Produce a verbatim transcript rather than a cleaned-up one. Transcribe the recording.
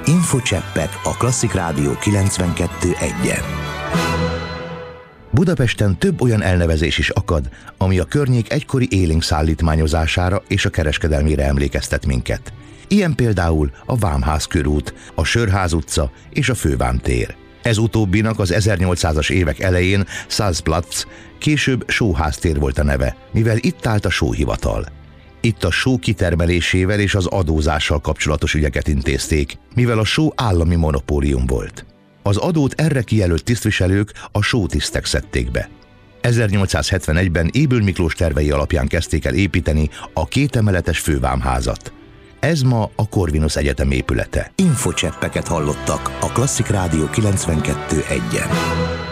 Infocseppek a Klasszik Rádió kilencvenkettő egyen. Budapesten több olyan elnevezés is akad, ami a környék egykori élénk szállítmányozására és a kereskedelmére emlékeztet minket. Ilyen például a Vámház körút, a Sörház utca és a Fővám tér. Ez utóbbinak az ezernyolcszázas évek elején Salzplatz, később Sóház tér volt a neve, mivel itt állt a sóhivatal. Itt a só kitermelésével és az adózással kapcsolatos ügyeket intézték, mivel a só állami monopólium volt. Az adót erre kijelölt tisztviselők a sótisztek szedték be. ezernyolcszázhetvenegyben Ébül Miklós tervei alapján kezdték el építeni a kétemeletes fővámházat. Ez ma a Corvinus Egyetem épülete. Infocseppeket hallottak a Klasszik Rádió kilencvenkettő egyen.